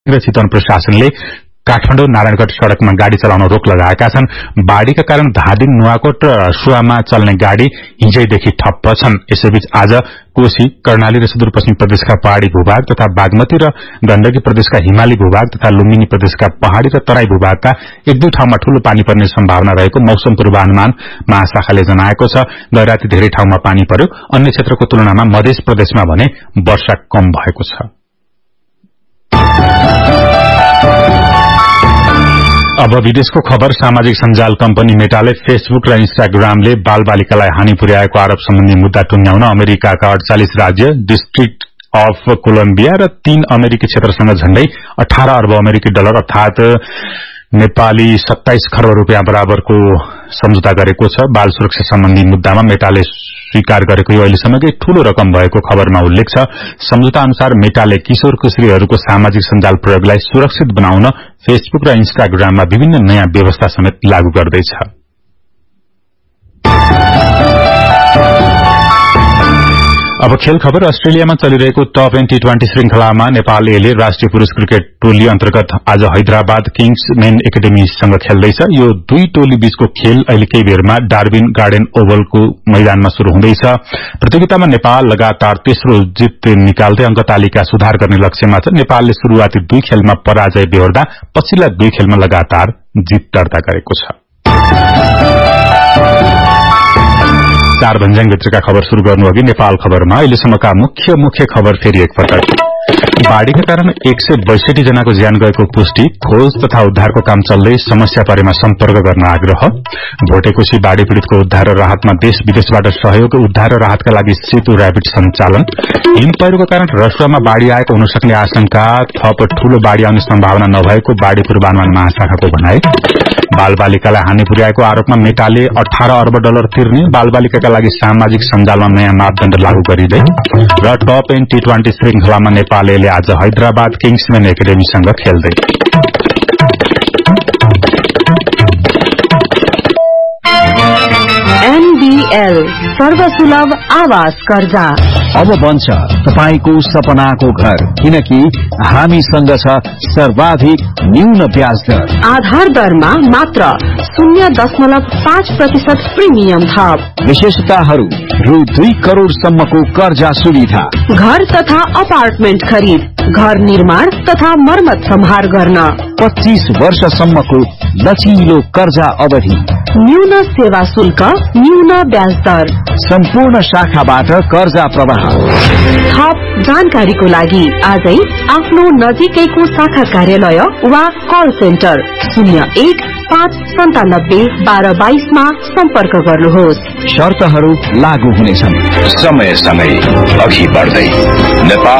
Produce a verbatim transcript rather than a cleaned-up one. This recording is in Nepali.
र चितवन प्रशासनले काठमाडौँ नारायणगढ सड़कमा गाड़ी चलाउन रोक लगाएका छन्। बाढ़ीका कारण धादिङ नुवाकोट र सुवामा चल्ने गाड़ी हिजैदेखि ठप्प छन्। यसैबीच आज कोशी, कर्णाली र सुदूरपश्चिम प्रदेशका पहाड़ी भूभाग तथा बागमती र गण्डकी प्रदेशका हिमाली भूभाग तथा लुम्बिनी प्रदेशका पहाड़ी र तराई भूभागका एक दुई ठाउँमा ठूलो पानी पर्ने सम्भावना रहेको मौसम पूर्वानुमान महाशाखाले जनाएको छ। गै राति धेरै ठाउँमा पानी पर्यो। अन्य क्षेत्रको तुलनामा मध्य प्रदेशमा भने वर्षा कम भएको छ। अब विदेशको खबर। सामाजिक सञ्जाल कम्पनी मेटाले फेसबुक र इन्स्टाग्रामले बाल बालिकालाई हानि पुर्याएको आरोप सम्बन्धी मुद्दा टुंग्याउन अमेरिकाका अड़चालिस राज्य, डिस्ट्रिक्ट अफ कोलम्बिया र तीन अमेरिकी क्षेत्रसँग झण्डै अठार अर्ब अमेरिकी डलर अर्थात नेपाली सत्ताइस खर्ब रूपियाँ बराबरको सम्झौता गरेको छ। बाल सुरक्षा सम्बन्धी मुद्दामा मेटाले स्वीकार गरेको यो अहिलेसम्मकै ठूलो रकम भएको खबरमा उल्लेख छ। सम्झौता अनुसार मेटाले किशोर किशोरीहरूको सामाजिक सञ्जाल प्रयोगलाई सुरक्षित बनाउन फेसबुक र इन्स्टाग्राममा विभिन्न नयाँ व्यवस्था समेत लागू गर्दैछ। अब खेल खबर। अस्ट्रेलियामा चलिरहेको टप एन टी ट्वेन्टी श्रृंखलामा नेपाल एले राष्ट्रिय पुरूष क्रिकेट टोली अन्तर्गत आज हैदराबाद किङ्स मेन एकाडेमीसँग खेल्दैछ। यो दुई टोली बीचको खेल अहिले केही बेरमा डार्बिन गार्डन ओभलको मैदानमा शुरू हुँदैछ। प्रतियोगितामा नेपाल लगातार तेस्रो जित निकाल्दै अंक तालिका सुधार गर्ने लक्ष्यमा छ। नेपालले शुरूआती दुई खेलमा पराजय बेहोर्दा पछिल्ला दुई खेलमा लगातार जित दर्ता गरेको छ। चार भन्ज्याङ भित्रका खबर शुरू गर्नु अघि नेपाल खबरमा अहिलेसम्मका मुख्य मुख्य खबर फेरि एकपटक। बाढ़ीका कारण एक सय बैसठी जनाको ज्यान गएको पुष्टि। खोज तथा उद्धारको काम चल्दै, समस्या परेमा सम्पर्क गर्न आग्रह। भोटेकोशी बाढ़ी पीड़ितको उद्धार र राहतमा देश विदेशबाट सहयोग। उद्धार र राहतका लागि सेतु र्यापिड सञ्चालन। हिम पहिरोका कारण रसुवामा बाढ़ी आएको हुन सक्ने आशंका। थप ठूलो बाढ़ी आउने सम्भावना नभएको बाढ़ी पूर्वानुमान महाशाखाको भनाई। बाल बालिकालाई हानि पुर्याएको आरोपमा मेटाले अठार अर्ब डलर तिर्ने। बाल बालिकाका लागि सामाजिक सञ्जालमा नयाँ मापदण्ड लागू गरिँदै। र टप एन टी ट्वेन्टी श्रृंखलामा नेपालले आज हैदराबाद किङ्समेन एकाडेमीसँग खेल्दै। एनबीएल सर्वसुलभ आवास कर्जा अब बन्छ तपाईको सपनाको घर, किनकि हामीसँग छ सर्वाधिक न्यून ब्याज दर। आधार दरमा मात्र शून्य दशमलव पाँच प्रतिशत प्रिमियम थप। विशेषताहरू रु दुई करोड़ सम्मको कर्जा सुविधा। घर तथा अपार्टमेन्ट खरिद, घर निर्माण तथा मर्मत सम्हार गर्न पच्चीस वर्षसम्मको लचिलो कर्जा अवधि। न्यून सेवा शुल्क, न्यून ब्याज दर। सम्पूर्ण शाखाबाट कर्जा प्रवाह। थप जानकारीको लागि आजै आफ्नो नजिकैको शाखा कार्यालय वा कल सेन्टर शून्य एक पाँच सन्तानब्बे बाह्र बाइसमा सम्पर्क गर्नुहोस्। शर्तहरू लागू हुनेछन्। समय सँगै अघि बढ्दै नेपाल